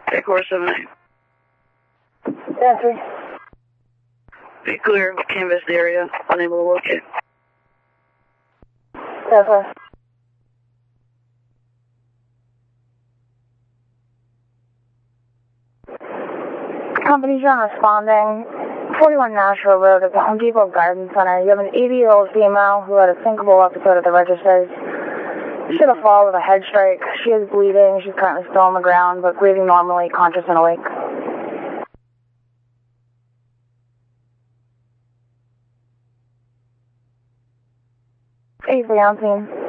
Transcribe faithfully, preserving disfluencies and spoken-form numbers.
Take course seven eight. Answer. Be clear, canvass the area, unable to locate. Answer. Company John responding. forty-one Nashville Road at the Home Depot Garden Center. You have an eighty-year-old female who had a thinkable episode at the registers. She had a fall with a head strike. She is bleeding. She's currently still on the ground, but breathing normally, conscious and awake. eighty-three on scene.